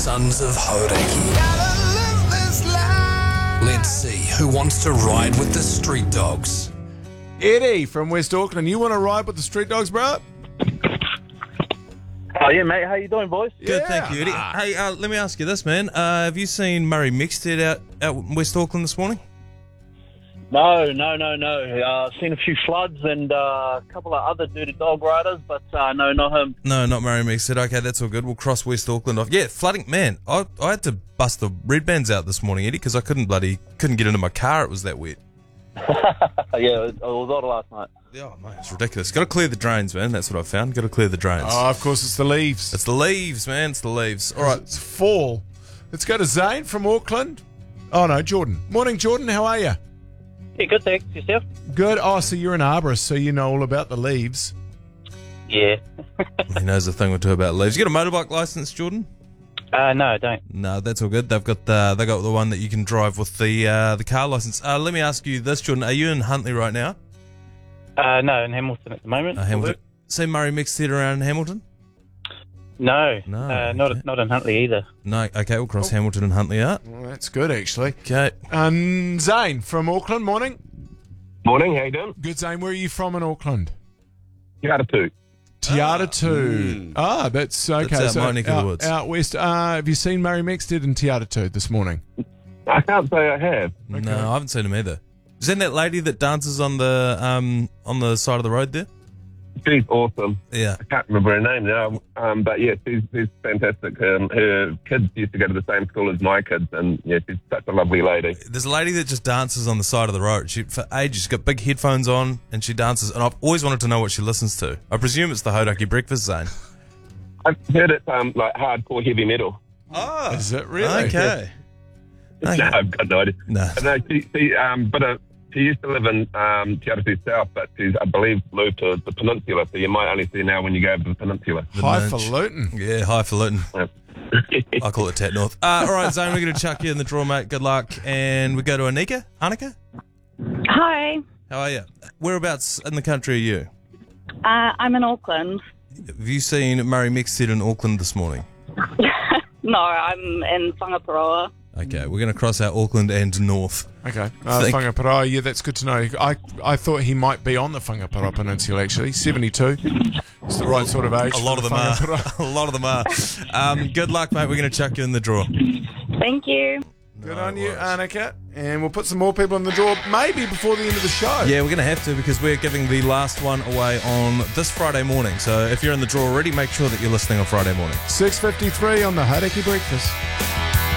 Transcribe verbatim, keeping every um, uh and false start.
Sons of Hauraki. Let's see who wants to ride with the street dogs. Eddie from West Auckland, you want to ride with the street dogs, bro? Oh, yeah, mate. How you doing, boys? Good, Yeah. thank you, Eddie. Hey, uh, let me ask you this, man. Uh, have you seen Murray Mixted out, out in West Auckland this morning? No, no, no, no. Uh, seen a few floods and uh, a couple of other dirty dog riders, but uh, no, not him. No, not Murray Mixted. Okay, that's all good. We'll cross West Auckland off. Yeah, flooding. Man, I, I had to bust the red bands out this morning, Eddie, because I couldn't bloody couldn't get into my car. It was that wet. Yeah, it was odd last night. Oh, mate, it's ridiculous. Got to clear the drains, man. That's what I've found. Got to clear the drains. Oh, of course, it's the leaves. It's the leaves, man. It's the leaves. All right. It's fall. Let's go to Zane from Auckland. Oh, no, Jordan. Morning, Jordan. How are you? Yeah, good, thanks. Yourself? Good. Oh, so you're an arborist, so you know all about the leaves. Yeah. He knows a thing or two about leaves. You got a motorbike license, Jordan? Uh, no, I don't. No, that's all good. They've got the they got the one that you can drive with the uh, the car license. Uh, let me ask you this, Jordan. Are you in Huntly right now? Uh, no, in Hamilton at the moment. Uh, Hamilton. See Murray Mixed Theatre around Hamilton? No, No, uh, not okay. not in Huntley either. No. Okay, we'll cross Hamilton and Huntly out. Well, that's good, actually. Okay. Um, Zane from Auckland. Morning. Morning, how you doing? Good, Zane. Where are you from in Auckland? Yada two. Tiata two. Ah, that's okay. That's out so my neck of the out, woods. out west. Uh, have you seen Murray Mixted in Tiata two this morning? I can't say I have. No, I haven't seen him either. Is that that lady that dances on the um on the side of the road there? She's awesome. Yeah. I can't remember her name now, um, but yeah, she's, she's fantastic. Um, her kids used to go to the same school as my kids, and yeah, she's such a lovely lady. There's a lady that just dances on the side of the road. She for ages she's got big headphones on and she dances. And I've always wanted to know what she listens to. I presume it's the Hauraki Breakfast Zone. I've heard it's um, like hardcore heavy metal. Oh, Is it really? Okay. Okay. No, I've got no idea. No. But no, she, she, um, but uh, she used to live in um, Te Arotu South, but she's, I believe, moved to the peninsula, so you might only see her now when you go over to the peninsula. Highfalutin. Yeah, highfalutin. I call it Tat North. Uh, all right, Zane, we're going to chuck you in the draw, mate. Good luck. And we go to Anika. Anika, Hi, how are you? Whereabouts in the country are you? uh, I'm in Auckland. Have you seen Murray Mixed in Auckland this morning? No, I'm in Whangaparoa. Okay, we're going to cross out Auckland and North. Okay. Uh, Thank- Whangaparoa, yeah, that's good to know. I I thought he might be on the Whangaparoa Peninsula, actually. seventy-two. It's the right sort of age. A lot for of the them are. Whangaparoa. A lot of them are. Um, good luck, mate. We're going to chuck you in the draw. Thank you. Good No on you, worries. Annika. And we'll put some more people in the draw, maybe before the end of the show. Yeah, we're going to have to because we're giving the last one away on this Friday morning. So if you're in the draw already, make sure that you're listening on Friday morning. six fifty-three on the Hauraki Breakfast.